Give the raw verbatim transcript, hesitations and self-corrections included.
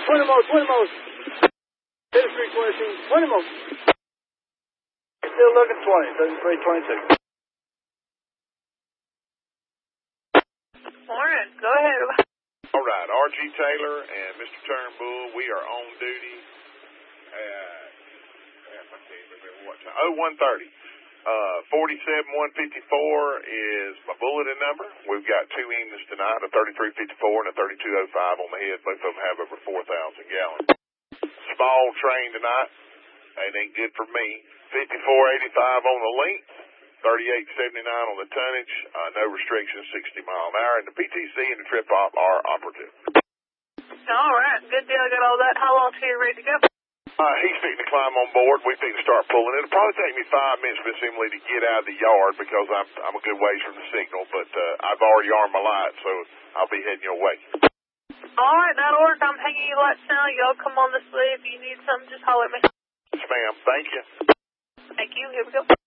twenty more, twenty more. thirty-three twenty-two, twenty more. Still looking twenty, thirty-three twenty-two. Morning, go ahead. All right, R G Taylor and Mister Turnbull, we are on duty at, I can't remember what time, oh one thirty. Uh, forty-seven one fifty-four is my bulletin number. We've got two engines tonight, a thirty-three fifty-four and a thirty-two oh five on the head. Both of them have over four thousand gallons. Small train tonight. It ain't good for me. fifty-four eighty-five on the length, thirty-eight seventy-nine on the tonnage, uh, no restrictions, sixty mile an hour, and the P T C and the trip op are operative. All right, good deal. I got all that. How long till you're ready to go? Uh, he's fixing to climb on board. We fixing to start pulling. It'll probably take me five minutes for Miss Emily to get out of the yard because I'm I'm a good ways from the signal, but uh, I've already armed my light, so I'll be heading your way. All right, that'll work. I'm hanging you lights now. Y'all come on this way. If you need something, just holler at me. Yes, ma'am. Thank you. Thank you. Here we go.